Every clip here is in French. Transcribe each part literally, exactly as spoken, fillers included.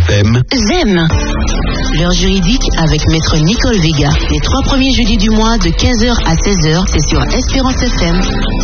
M. J'aime. L'heure juridique avec maître Nicole Vega. Les trois premiers jeudis du mois de quinze heures à seize heures, c'est sur Espérance F M.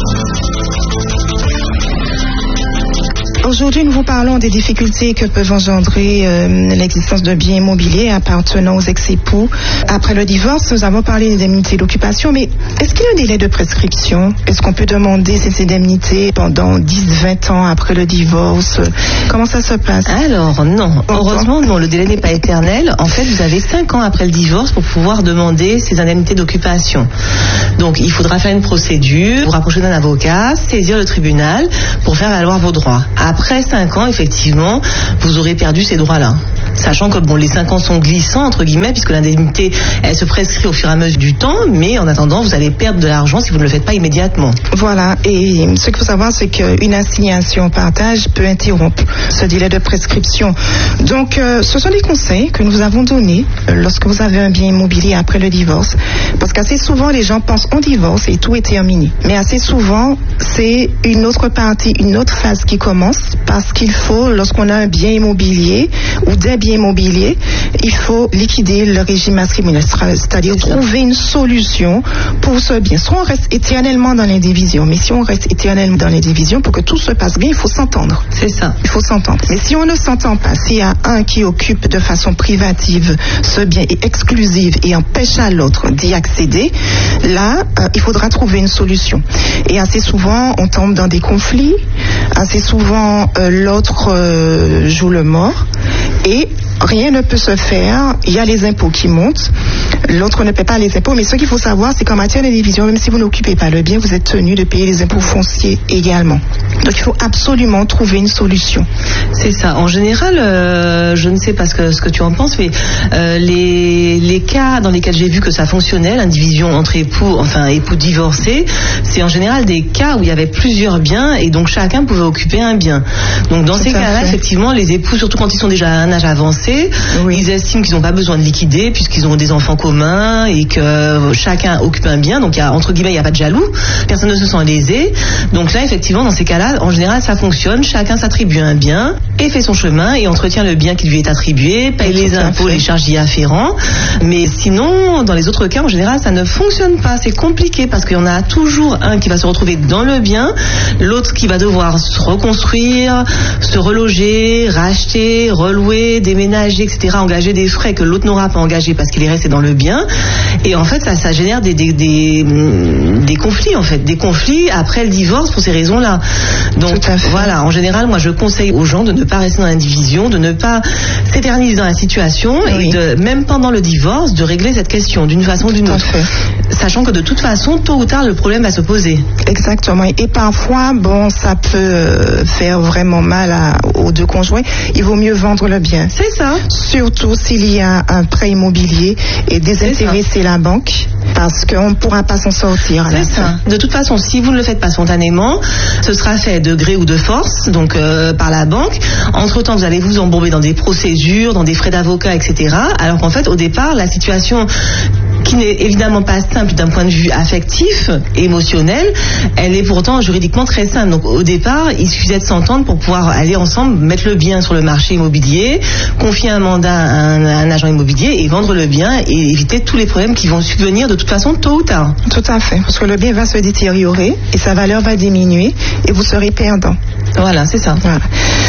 Aujourd'hui, nous vous parlons des difficultés que peuvent engendrer euh, l'existence de biens immobiliers appartenant aux ex-époux. Après le divorce, nous avons parlé d'indemnités d'occupation, mais est-ce qu'il y a un délai de prescription? Est-ce qu'on peut demander ces indemnités pendant dix à vingt ans après le divorce? Comment ça se passe? Alors, non. Heureusement, non, le délai n'est pas éternel. En fait, vous avez cinq ans après le divorce pour pouvoir demander ces indemnités d'occupation. Donc, il faudra faire une procédure, vous rapprocher d'un avocat, saisir le tribunal pour faire valoir vos droits. Après cinq ans, effectivement, vous aurez perdu ces droits-là. Sachant que bon, les cinq ans sont glissants, entre guillemets, puisque l'indemnité, elle se prescrit au fur et à mesure du temps, mais en attendant, vous allez perdre de l'argent si vous ne le faites pas immédiatement. Voilà, et ce qu'il faut savoir, c'est qu'une assignation au partage peut interrompre ce délai de prescription. Donc, euh, ce sont des conseils que nous vous avons donnés lorsque vous avez un bien immobilier après le divorce. Parce qu'assez souvent, les gens pensent on divorce et tout est terminé. Mais assez souvent, c'est une autre partie, une autre phase qui commence, parce qu'il faut, lorsqu'on a un bien immobilier ou des biens immobiliers, il faut liquider le régime matrimonial, c'est-à-dire trouver une solution pour ce bien. Soit on reste éternellement dans l'indivision, mais si on reste éternellement dans l'indivision, pour que tout se passe bien, il faut s'entendre. C'est ça. Il faut s'entendre. Mais si on ne s'entend pas, s'il y a un qui occupe de façon privative ce bien et exclusive et empêche à l'autre d'y accéder, là, euh, il faudra trouver une solution. Et assez souvent, on tombe dans des conflits. Assez souvent, euh, l'autre euh, joue le mort et rien ne peut se faire. Il y a les impôts qui montent. L'autre ne paie pas les impôts. Mais ce qu'il faut savoir, c'est qu'en matière d'indivision, même si vous n'occupez pas le bien, vous êtes tenu de payer les impôts fonciers également. Donc, il faut absolument trouver une solution. C'est ça. En général, euh, je ne sais pas ce que, ce que tu en penses, mais euh, les, les cas dans lesquels j'ai vu que ça fonctionnait, l'indivision entre époux, enfin époux divorcés, c'est en général des cas où il y avait plusieurs biens et donc chacun pouvait occuper un bien. Donc dans ces cas-là, effectivement, les époux, surtout quand ils sont déjà à un âge avancé, oui. Ils estiment qu'ils n'ont pas besoin de liquider puisqu'ils ont des enfants communs et que chacun occupe un bien. Donc il y a, entre guillemets, il n'y a pas de jaloux, personne ne se sent lésé. Donc là, effectivement, dans ces cas-là, en général, ça fonctionne. Chacun s'attribue un bien et fait son chemin et entretient le bien qui lui est attribué, paye les impôts, les charges y afférents. Mais sinon, dans les autres cas, en général, ça ne fonctionne pas. C'est compliqué parce qu'il y en a toujours un qui va se retrouver dans le bien, l'autre qui va devoir se reconstruire, se reloger, racheter, relouer, déménager, et cetera, engager des frais que l'autre n'aura pas engagés parce qu'il est resté dans le bien. Et en fait, ça, ça génère des, des, des, des conflits, en fait, des conflits après le divorce pour ces raisons-là. Donc, voilà, en général, moi, je conseille aux gens de ne pas rester dans l'indivision, de ne pas s'éterniser dans la situation oui. et de, même pendant le divorce, de régler cette question d'une façon ou d'une autre. Sachant que de toute façon, tôt ou tard, le problème va se poser. Exactement. Et parfois, bon, ça peut faire vraiment mal à, aux deux conjoints. Il vaut mieux vendre le bien. C'est ça. Surtout s'il y a un prêt immobilier et désintéresser la banque parce qu'on ne pourra pas s'en sortir. C'est ça. De toute façon, si vous ne le faites pas spontanément, ce sera fait de gré ou de force, donc euh, par la banque. Entre-temps, vous allez vous embourber dans des procédures, dans des frais d'avocat, et cetera. Alors qu'en fait, au départ, la situation qui n'est évidemment pas simple d'un point de vue affectif, émotionnel, elle est pourtant juridiquement très simple. Donc au départ, il suffisait de s'entendre pour pouvoir aller ensemble, mettre le bien sur le marché immobilier, confier un mandat à un, à un agent immobilier et vendre le bien et éviter tous les problèmes qui vont subvenir de toute façon tôt ou tard. Tout à fait, parce que le bien va se détériorer et sa valeur va diminuer et vous serez perdant. Voilà, c'est ça. Voilà.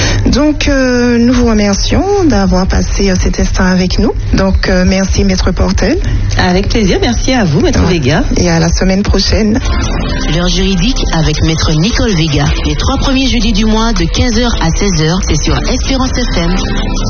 Donc, euh, nous vous remercions d'avoir passé euh, cet instant avec nous. Donc, euh, merci, Maître Portel. Avec plaisir, merci à vous, Maître ouais. Vega. Et à la semaine prochaine. L'heure juridique avec Maître Nicole Vega. Les trois premiers jeudis du mois de quinze heures à seize heures, c'est sur Espérance F M.